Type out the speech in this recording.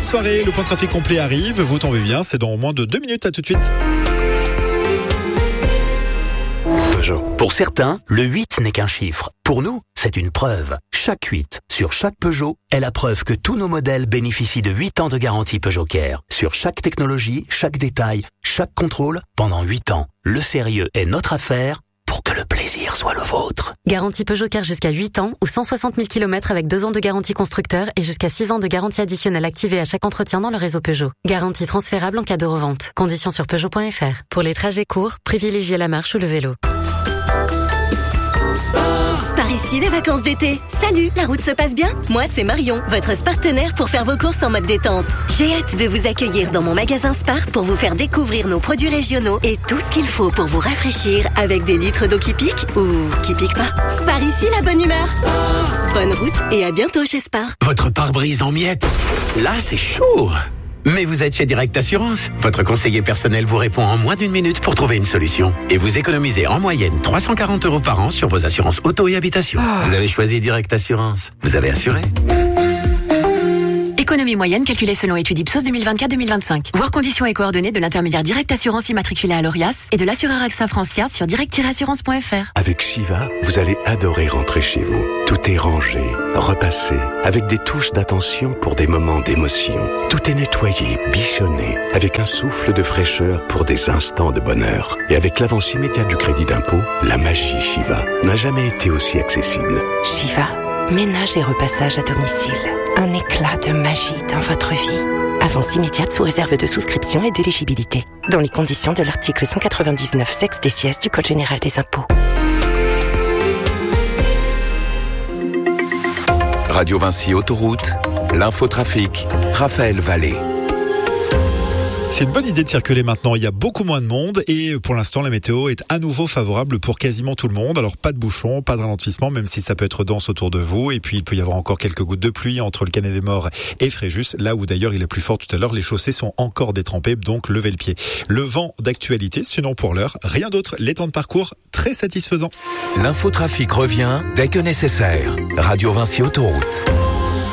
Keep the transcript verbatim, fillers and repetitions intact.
Bonne soirée, le point de trafic complet arrive, vous tombez bien, c'est dans moins de deux minutes, à tout de suite. Peugeot. Pour certains, le huit n'est qu'un chiffre. Pour nous, c'est une preuve. Chaque huit sur chaque Peugeot est la preuve que tous nos modèles bénéficient de huit ans de garantie Peugeot Care. Sur chaque technologie, chaque détail, chaque contrôle, pendant huit ans. Le sérieux est notre affaire pour que le plaisir soit le vôtre. Garantie Peugeot Care jusqu'à huit ans ou cent soixante mille kilomètres avec deux ans de garantie constructeur et jusqu'à six ans de garantie additionnelle activée à chaque entretien dans le réseau Peugeot. Garantie transférable en cas de revente. Conditions sur Peugeot point F R. Pour les trajets courts, privilégiez la marche ou le vélo. Spar ici, les vacances d'été. Salut, la route se passe bien? Moi, c'est Marion, votre partenaire pour faire vos courses en mode détente. J'ai hâte de vous accueillir dans mon magasin Spar pour vous faire découvrir nos produits régionaux et tout ce qu'il faut pour vous rafraîchir avec des litres d'eau qui piquent ou qui piquent pas. Spar ici, la bonne humeur. Spar. Bonne route et à bientôt chez Spar. Votre pare-brise en miettes. Là, c'est chaud. Mais vous êtes chez Direct Assurance. Votre conseiller personnel vous répond en moins d'une minute pour trouver une solution. Et vous économisez en moyenne trois cent quarante euros par an sur vos assurances auto et habitation. Ah. Vous avez choisi Direct Assurance. Vous avez assuré. Économie moyenne calculée selon étude Ipsos deux mille vingt-quatre deux mille vingt-cinq. Voir conditions et coordonnées de l'intermédiaire Direct Assurance immatriculé à l'Orias et de l'assureur AXA Francia sur direct assurance point F R. Avec Shiva, vous allez adorer rentrer chez vous. Tout est rangé, repassé, avec des touches d'attention pour des moments d'émotion. Tout est nettoyé, bichonné, avec un souffle de fraîcheur pour des instants de bonheur. Et avec l'avance immédiate du crédit d'impôt, la magie Shiva n'a jamais été aussi accessible. Shiva, ménage et repassage à domicile. Un éclat de magie dans votre vie. Avance immédiate sous réserve de souscription et d'éligibilité. Dans les conditions de l'article cent quatre-vingt-dix-neuf sexe des sièges du Code général des impôts. Radio Vinci Autoroute, l'infotrafic, Raphaël Vallée. C'est une bonne idée de circuler maintenant, il y a beaucoup moins de monde et pour l'instant la météo est à nouveau favorable pour quasiment tout le monde. Alors pas de bouchons, pas de ralentissement même si ça peut être dense autour de vous et puis il peut y avoir encore quelques gouttes de pluie entre le Canet des Morts et Fréjus, là où d'ailleurs il est plus fort tout à l'heure, les chaussées sont encore détrempées donc levez le pied. Le vent d'actualité, sinon pour l'heure, rien d'autre, les temps de parcours très satisfaisants. L'infotrafic revient dès que nécessaire. Radio Vinci Autoroute.